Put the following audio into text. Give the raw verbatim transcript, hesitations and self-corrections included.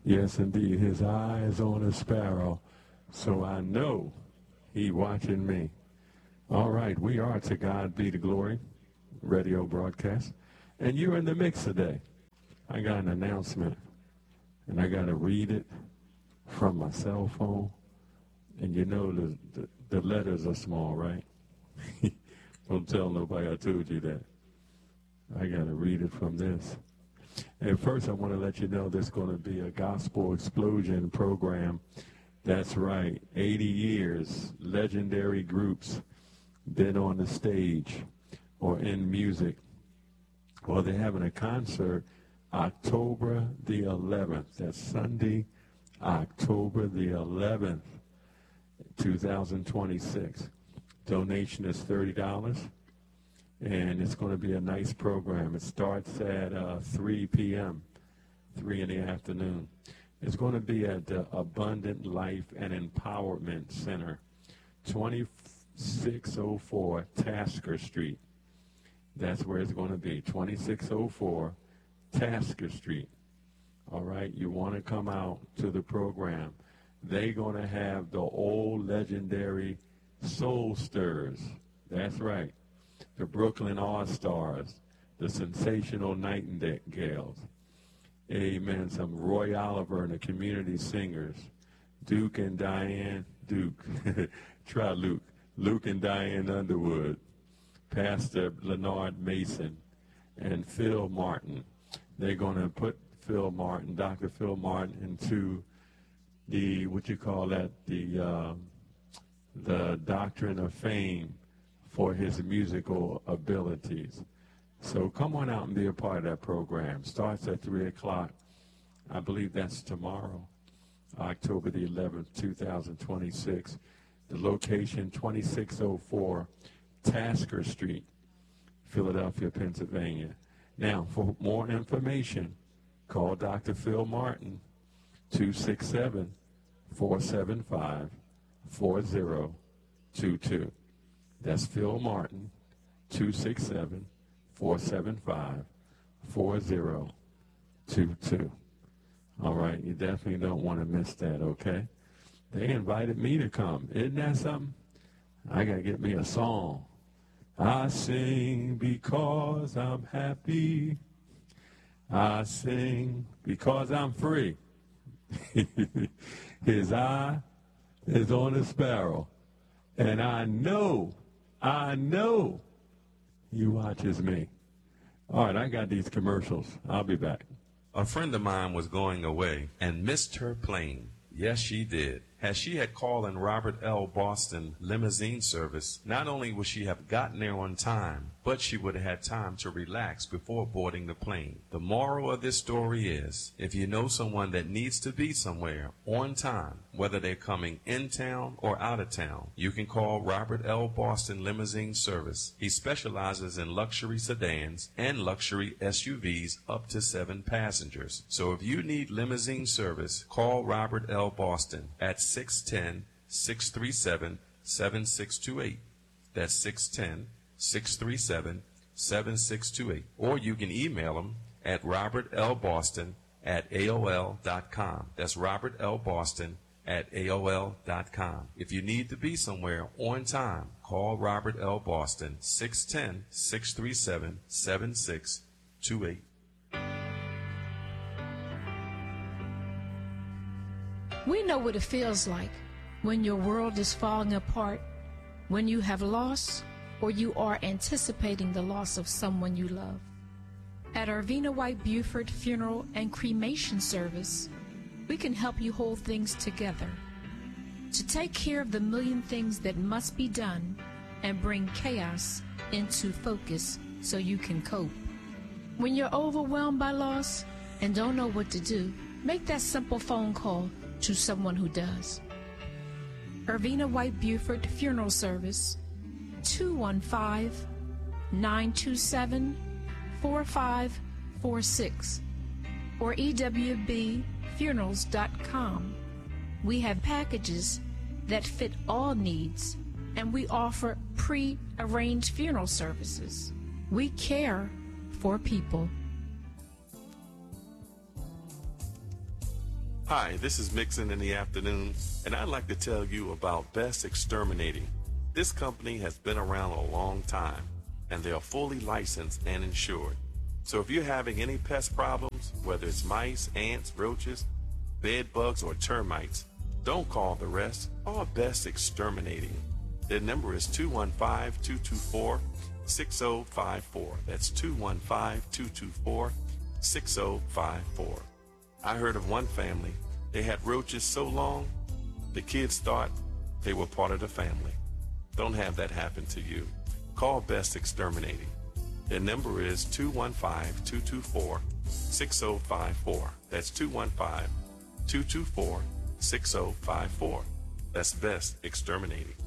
Yes, indeed. His eye is on a sparrow, so I know he watching me. All right, we are To God Be the Glory radio broadcast, and you're in the mix today. I got an announcement, and I got to read it from my cell phone, and you know the, the, the letters are small, right? Don't tell nobody I told you that. I got to read it from this. And first, I want to let you know there's going to be a Gospel Explosion program. That's right, eighty years, legendary groups been on the stage or in music. Well, they're having a concert October the eleventh. That's Sunday, October the eleventh, two thousand twenty-six. Donation is thirty dollars. And it's going to be a nice program. It starts at uh, three p m, three in the afternoon. It's going to be at the Abundant Life and Empowerment Center, twenty-six oh four Tasker Street. That's where it's going to be, twenty-six oh four Tasker Street. All right, you want to come out to the program. They're going to have the old legendary Soul Stirrers. That's right. The Brooklyn All-Stars, the Sensational Nightingales. Amen. Some Roy Oliver and the Community Singers. Duke and Diane, Duke. Try Luke. Luke and Diane Underwood. Pastor Leonard Mason and Phil Martin. They're going to put Phil Martin, Doctor Phil Martin, into the, what you call that, the, uh, the Doctrine of Fame for his musical abilities. So come on out and be a part of that program. Starts at three o'clock. I believe that's tomorrow, October the eleventh, two thousand twenty-six. The location, twenty-six oh four Tasker Street, Philadelphia, Pennsylvania. Now, for more information, call Doctor Phil Martin, two six seven, four seven five, four zero two two. That's Phil Martin, two six seven, four seven five, four zero two two. All right, you definitely don't want to miss that, okay? They invited me to come. Isn't that something? I got to get me a song. I sing because I'm happy. I sing because I'm free. His eye is on a sparrow, and I know I know he watches me. All right, I got these commercials. I'll be back. A friend of mine was going away and missed her plane. Yes, she did. As she had called in Robert L. Boston limousine service, not only would she have gotten there on time, but she would have had time to relax before boarding the plane. The moral of this story is, if you know someone that needs to be somewhere on time, whether they're coming in town or out of town, you can call Robert L. Boston limousine service. He specializes in luxury sedans and luxury S U Vs up to seven passengers. So if you need limousine service, call Robert L. Boston at six one zero, six three seven, seven six two eight. That's six one zero, six three seven, seven six two eight. Or you can email him at robertlboston at A O L dot com. That's robertlboston at A O L dot com. If you need to be somewhere on time, call Robert L. Boston, six one zero, six three seven, seven six two eight. We know what it feels like when your world is falling apart, when you have lost or you are anticipating the loss of someone you love. At Arvina White Buford Funeral and Cremation Service, we can help you hold things together to take care of the million things that must be done and bring chaos into focus so you can cope. When you're overwhelmed by loss and don't know what to do, make that simple phone call to someone who does. Arvina White Buford Funeral Service, two one five, nine two seven, four five four six, or E W B funerals dot com. We have packages that fit all needs, and we offer pre-arranged funeral services. We care for people. Hi, this is Mixon in the afternoon, and I'd like to tell you about Best Exterminating. This company has been around a long time, and they are fully licensed and insured. So if you're having any pest problems, whether it's mice, ants, roaches, bed bugs, or termites, don't call the rest. Call Best Exterminating. Their number is two one five, two two four, six zero five four. That's two one five, two two four, six zero five four. I heard of one family. They had roaches so long, the kids thought they were part of the family. Don't have that happen to you. Call Best Exterminating. Their number is two one five, two two four, six zero five four. That's two one five, two two four, six zero five four. That's Best Exterminating.